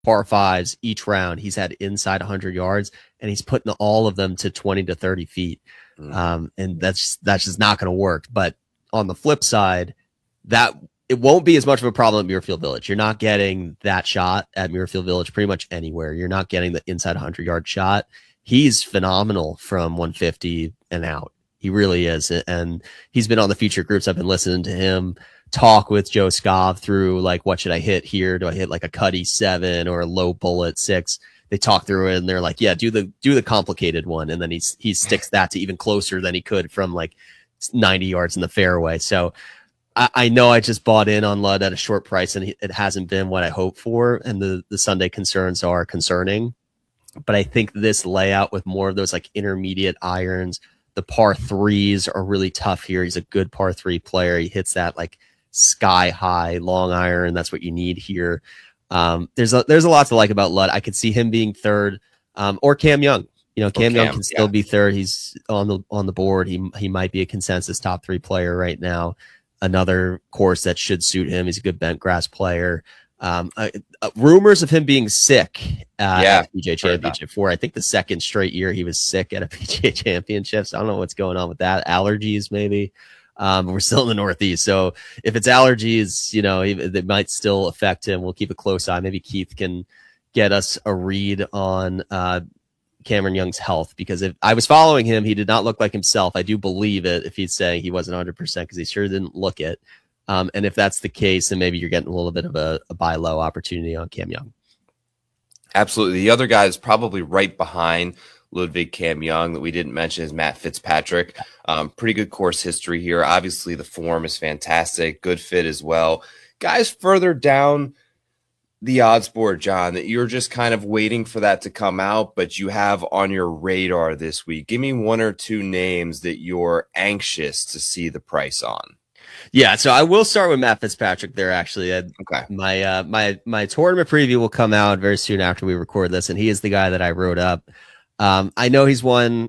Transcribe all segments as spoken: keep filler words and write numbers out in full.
par fives each round. He's had inside one hundred yards, and he's putting all of them to twenty to thirty feet. Mm. Um, and that's that's just not going to work. But on the flip side, that it won't be as much of a problem at Muirfield Village. You're not getting that shot at Muirfield Village pretty much anywhere. You're not getting the inside one hundred yard shot. He's phenomenal from one fifty and out. He really is. And he's been on the feature groups. I've been listening to him talk with Joe Scov through like, what should I hit here? Do I hit like a cutty seven or a low bullet six? They talk through it and they're like, yeah, do the, do the complicated one. And then he's, he sticks that to even closer than he could from like ninety yards in the fairway. So I, I know I just bought in on Ludd at a short price and it hasn't been what I hoped for. And the, the Sunday concerns are concerning, but I think this layout with more of those like intermediate irons, the par threes are really tough here. He's a good par three player. He hits that like sky high long iron. That's what you need here. Um, there's a, there's a lot to like about Ludd. I could see him being third, um, or Cam Young. You know, Cam, Cam Young can still yeah. be third. He's on the on the board. He he might be a consensus top three player right now. Another course that should suit him. He's a good bent grass player. Um, uh, uh, rumors of him being sick uh, yeah, at the P G A Championship for I think the second straight year he was sick at a P G A Championship. So I don't know what's going on with that. Allergies maybe. Um, we're still in the Northeast, so if it's allergies, you know, they might still affect him. We'll keep a close eye. Maybe Keith can get us a read on uh, Cameron Young's health, because if I was following him, he did not look like himself. I do believe it if he's saying he wasn't one hundred percent, because he sure didn't look it. Um, and if that's the case, then maybe you're getting a little bit of a, a buy low opportunity on Cam Young. Absolutely. The other guy is probably right behind Ludwig Cam Young that we didn't mention is Matt Fitzpatrick. Um, pretty good course history here. Obviously, the form is fantastic. Good fit as well. Guys further down the odds board, John, that you're just kind of waiting for that to come out, but you have on your radar this week. Give me one or two names that you're anxious to see the price on. Yeah, so I will start with Matt Fitzpatrick there, actually. I, okay. My uh, my my tournament preview will come out very soon after we record this, and he is the guy that I wrote up. Um, I know he's won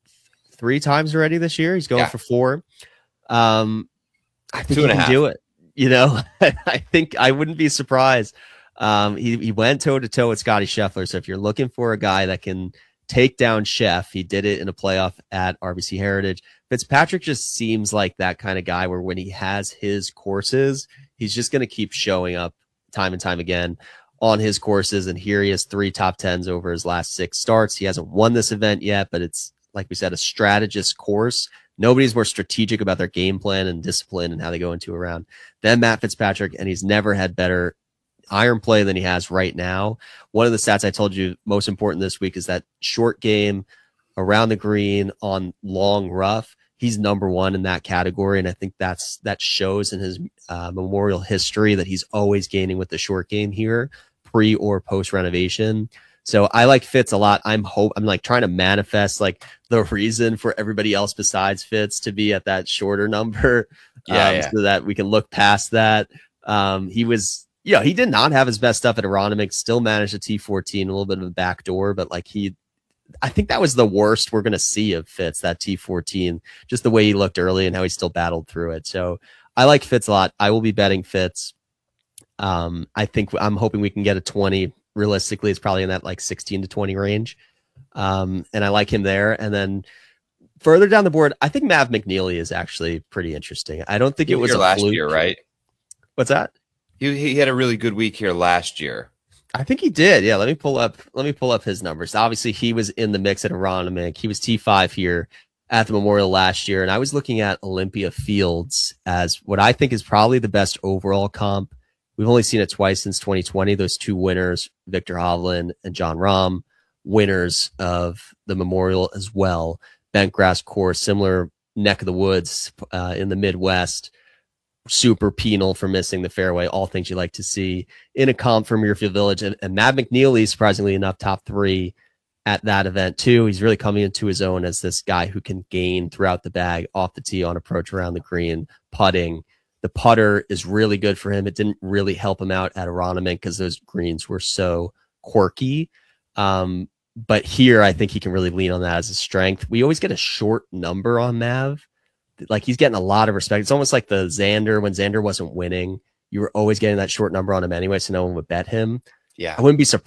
three times already this year. He's going yeah. for four. Um, I think Two he and can a half. do it. You know, I think I wouldn't be surprised. Um, he, he went toe to toe with Scotty Scheffler. So if you're looking for a guy that can take down Sheff, he did it in a playoff at R B C Heritage. Fitzpatrick just seems like that kind of guy where when he has his courses, he's just going to keep showing up time and time again on his courses. And here he has three top tens over his last six starts. He hasn't won this event yet, but it's, like we said, a strategist course. Nobody's more strategic about their game plan and discipline and how they go into a round than Matt Fitzpatrick. And he's never had better iron play than he has right now. One of the stats I told you most important this week is that short game around the green on long rough. He's number one in that category. And I think that's, that shows in his uh, Memorial history that he's always gaining with the short game here, pre or post renovation. So I like Fitz a lot. I'm hope I'm like trying to manifest like the reason for everybody else besides Fitz to be at that shorter number. Yeah, um, yeah. So that we can look past that. Um, he was, yeah, he did not have his best stuff at Aronimink, still managed a T fourteen, a little bit of a backdoor, but like he, I think that was the worst we're going to see of Fitz, that T fourteen, just the way he looked early and how he still battled through it. So I like Fitz a lot. I will be betting Fitz. Um, I think I'm hoping we can get a twenty. Realistically, it's probably in that like sixteen to twenty range. Um, and I like him there. And then further down the board, I think Mav McNeely is actually pretty interesting. I don't think He it was here a last fluke. year, right? What's that? He he had a really good week here last year. I think he did. Yeah, let me pull up. Let me pull up his numbers. Obviously, he was in the mix at Aronimink. He was T five here at the Memorial last year, and I was looking at Olympia Fields as what I think is probably the best overall comp. We've only seen it twice since twenty twenty. Those two winners, Victor Hovland and John Rahm, winners of the Memorial as well. Bent grass course, similar neck of the woods uh, in the Midwest. Super penal for missing the fairway. All things you like to see in a comp from Muirfield Village. And, and Matt McNeely, surprisingly enough, top three at that event too. He's really coming into his own as this guy who can gain throughout the bag, off the tee, on approach, around the green, putting. The putter is really good for him. It didn't really help him out at Aronimink because those greens were so quirky. Um, but here, I think he can really lean on that as a strength. We always get a short number on Mav. Like he's getting a lot of respect. It's almost like the Xander when Xander wasn't winning. You were always getting that short number on him anyway, so no one would bet him. Yeah. I wouldn't be surprised